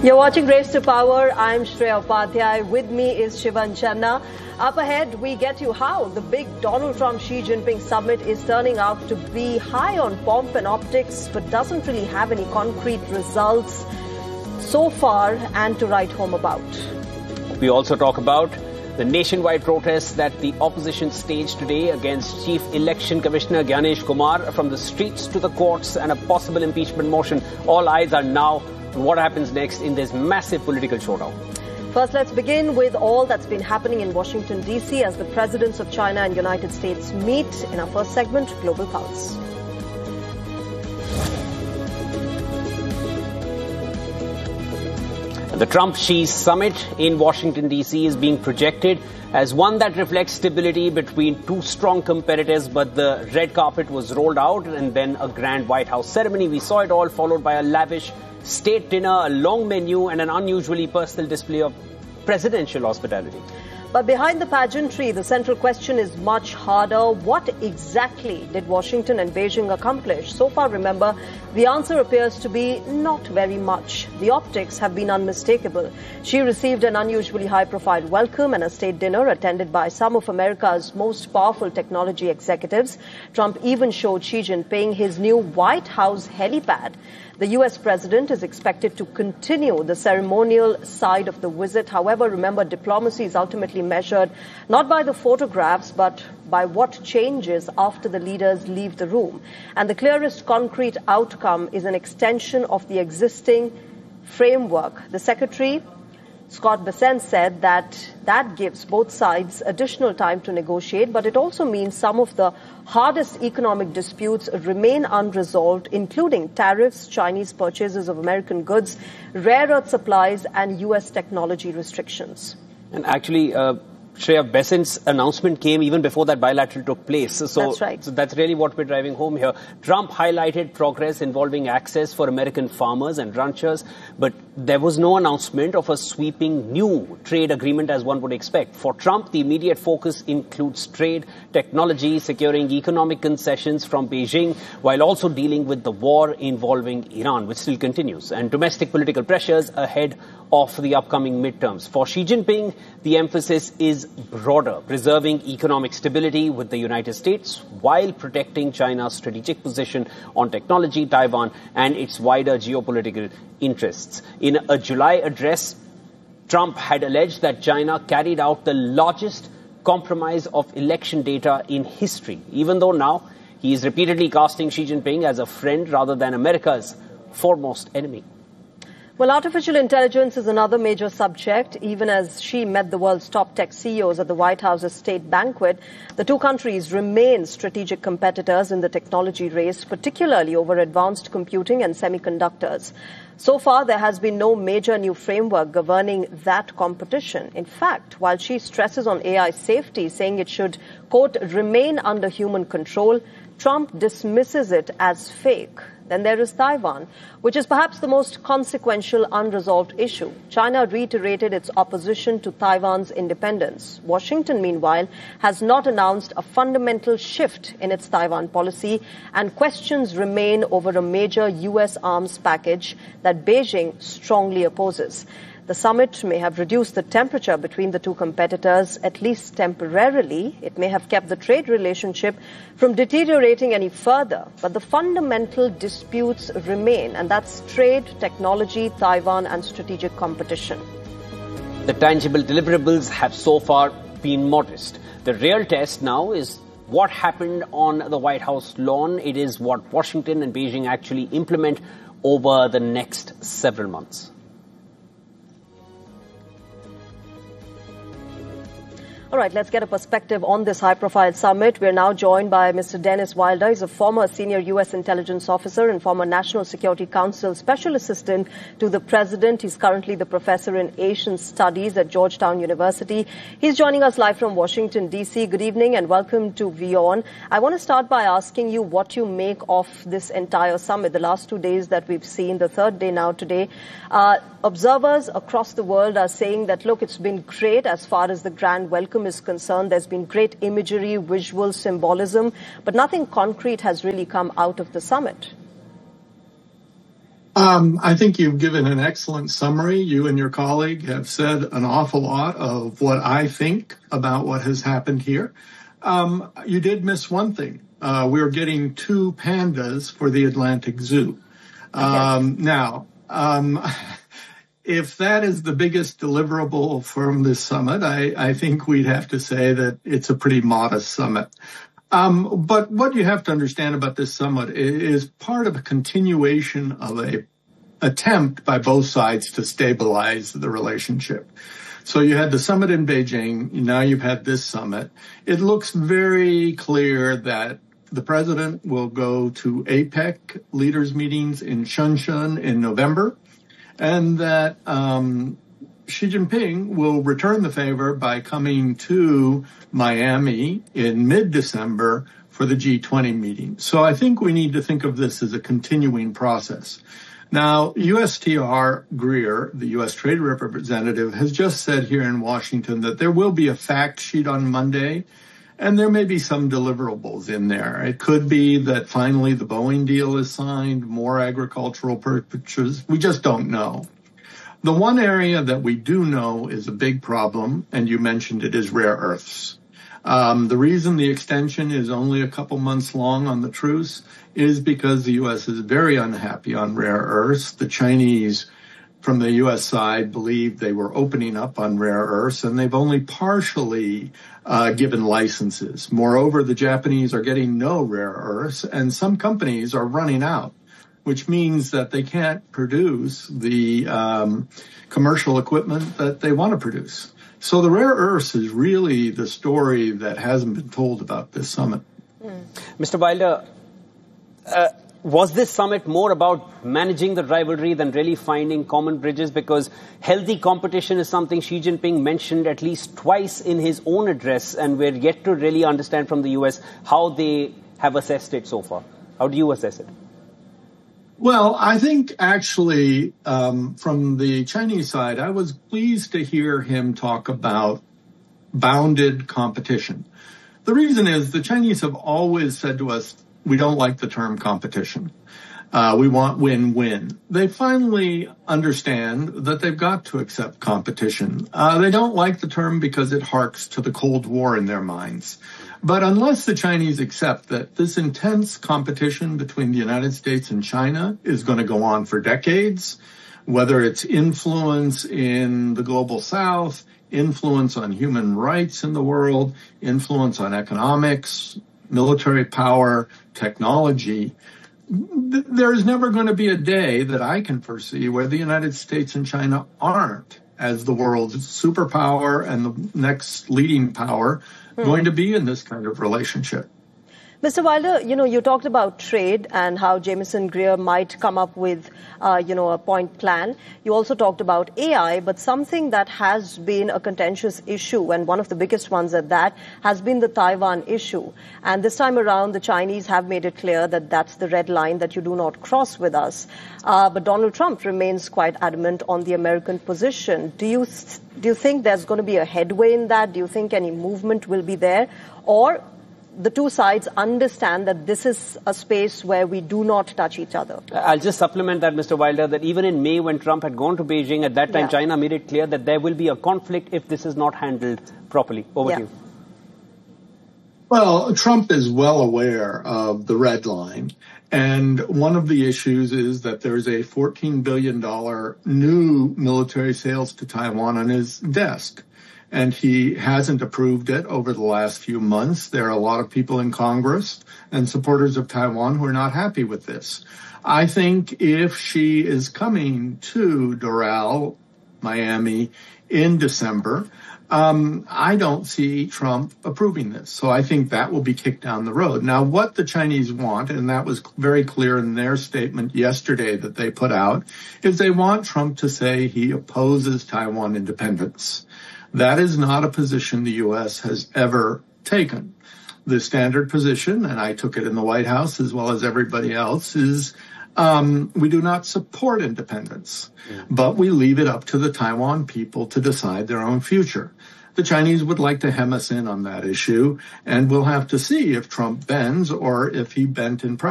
You're watching Race to Power. I'm Shreya Upadhyay. With me is Shivan Channa. Up ahead, we get you how the big Donald Trump-Xi Jinping summit is turning out to be high on pomp and optics, but doesn't really have any concrete results so far and to write home about. We also talk about the nationwide protests that the opposition staged today against Chief Election Commissioner Gyanesh Kumar, from the streets to the courts and a possible impeachment motion. All eyes are now on what happens next in this massive political showdown. First, let's begin with all that's been happening in Washington, D.C. as the presidents of China and United States meet. In our first segment, Global Pulse. The Trump-Xi summit in Washington, D.C. is being projected as one that reflects stability between two strong competitors, but the red carpet was rolled out and then a grand White House ceremony. We saw it all, followed by a lavish state dinner, a long menu, and an unusually personal display of presidential hospitality. But behind the pageantry, the central question is much harder. What exactly did Washington and Beijing accomplish? So far, remember, the answer appears to be not very much. The optics have been unmistakable. She received an unusually high-profile welcome and a state dinner attended by some of America's most powerful technology executives. Trump even showed Xi Jinping his new White House helipad. The U.S. president is expected to continue the ceremonial side of the visit. However, remember, diplomacy is ultimately measured not by the photographs, but by what changes after the leaders leave the room. And the clearest concrete outcome is an extension of the existing framework. The Secretary, Scott Bessent, said that gives both sides additional time to negotiate, but it also means some of the hardest economic disputes remain unresolved, including tariffs, Chinese purchases of American goods, rare earth supplies, and U.S. technology restrictions. And actually, Shreya, Bessent's announcement came even before that bilateral took place. So that's right. So that's really what we're driving home here. Trump highlighted progress involving access for American farmers and ranchers, but there was no announcement of a sweeping new trade agreement as one would expect. For Trump, the immediate focus includes trade, technology, securing economic concessions from Beijing, while also dealing with the war involving Iran, which still continues, and domestic political pressures ahead of the upcoming midterms. For Xi Jinping, the emphasis is broader, preserving economic stability with the United States while protecting China's strategic position on technology, Taiwan, and its wider geopolitical interests. In a July address, Trump had alleged that China carried out the largest compromise of election data in history, even though now he is repeatedly casting Xi Jinping as a friend rather than America's foremost enemy. Well, artificial intelligence is another major subject. Even as Xi met the world's top tech CEOs at the White House's state banquet, the two countries remain strategic competitors in the technology race, particularly over advanced computing and semiconductors. So far, there has been no major new framework governing that competition. In fact, while Xi stresses on AI safety, saying it should, quote, remain under human control, Trump dismisses it as fake. Then there is Taiwan, which is perhaps the most consequential unresolved issue. China reiterated its opposition to Taiwan's independence. Washington, meanwhile, has not announced a fundamental shift in its Taiwan policy, and questions remain over a major U.S. arms package that Beijing strongly opposes. The summit may have reduced the temperature between the two competitors, at least temporarily. It may have kept the trade relationship from deteriorating any further. But the fundamental disputes remain, and that's trade, technology, Taiwan, and strategic competition. The tangible deliverables have so far been modest. The real test now is what happened on the White House lawn. It is what Washington and Beijing actually implement over the next several months. All right, let's get a perspective on this high-profile summit. We're now joined by Mr. Dennis Wilder. He's a former senior U.S. intelligence officer and former National Security Council special assistant to the president. He's currently the professor in Asian Studies at Georgetown University. He's joining us live from Washington, D.C. Good evening and welcome to WION. I want to start by asking you what you make of this entire summit, the last 2 days that we've seen, the third day now today. Observers across the world are saying that, look, it's been great as far as the grand welcome is concerned. There's been great imagery, visual symbolism, but nothing concrete has really come out of the summit. I think you've given an excellent summary. You and your colleague have said an awful lot of what I think about what has happened here. You did miss one thing. We're getting 2 pandas for the Atlantic Zoo. Now, if that is the biggest deliverable from this summit, I think we'd have to say that it's a pretty modest summit. But what you have to understand about this summit is part of a continuation of a attempt by both sides to stabilize the relationship. So you had the summit in Beijing. Now you've had this summit. It looks very clear that the president will go to APEC leaders meetings in Shenzhen in November, and that Xi Jinping will return the favor by coming to Miami in mid-December for the G20 meeting. So I think we need to think of this as a continuing process. Now, USTR Greer, the U.S. Trade Representative, has just said here in Washington that there will be a fact sheet on Monday, and there may be some deliverables in there. It could be that finally the Boeing deal is signed, more agricultural purchases. We just don't know. The one area that we do know is a big problem, and you mentioned it, is rare earths. The reason the extension is only a couple months long on the truce is because the U.S. is very unhappy on rare earths. The Chinese, from the U.S. side, believe they were opening up on rare earths, and they've only partially given licenses. Moreover, the Japanese are getting no rare earths, and some companies are running out, which means that they can't produce the commercial equipment that they want to produce. So the rare earths is really the story that hasn't been told about this summit. Mr. Wilder, was this summit more about managing the rivalry than really finding common bridges? Because healthy competition is something Xi Jinping mentioned at least twice in his own address, and we're yet to really understand from the U.S. how they have assessed it so far. How do you assess it? Well, I think actually from the Chinese side, I was pleased to hear him talk about bounded competition. The reason is the Chinese have always said to us, we don't like the term competition. We want win-win. They finally understand that they've got to accept competition. They don't like the term because it harks to the Cold War in their minds. But unless the Chinese accept that this intense competition between the United States and China is going to go on for decades, whether it's influence in the global South, influence on human rights in the world, influence on economics, military power, technology, there's never going to be a day that I can foresee where the United States and China aren't, as the world's superpower and the next leading power, going to be in this kind of relationship. Mr. Wilder, you talked about trade and how Jameson Greer might come up with, a point plan. You also talked about AI, but something that has been a contentious issue, and one of the biggest ones at that, has been the Taiwan issue. And this time around, the Chinese have made it clear that that's the red line that you do not cross with us. But Donald Trump remains quite adamant on the American position. Do you think there's going to be a headway in that? Do you think any movement will be there? Or the two sides understand that this is a space where we do not touch each other? I'll just supplement that, Mr. Wilder, that even in May when Trump had gone to Beijing, at that time China made it clear that there will be a conflict if this is not handled properly. Over to you. Well, Trump is well aware of the red line. And one of the issues is that there's a $14 billion new military sales to Taiwan on his desk. And he hasn't approved it over the last few months. There are a lot of people in Congress and supporters of Taiwan who are not happy with this. I think if she is coming to Doral, Miami, in December, I don't see Trump approving this. So I think that will be kicked down the road. Now, what the Chinese want, and that was very clear in their statement yesterday that they put out, is they want Trump to say he opposes Taiwan independence. That is not a position the U.S. has ever taken. The standard position, and I took it in the White House as well as everybody else, is we do not support independence, but we leave it up to the Taiwan people to decide their own future. The Chinese would like to hem us in on that issue, and we'll have to see if Trump bends or if he bent in practice.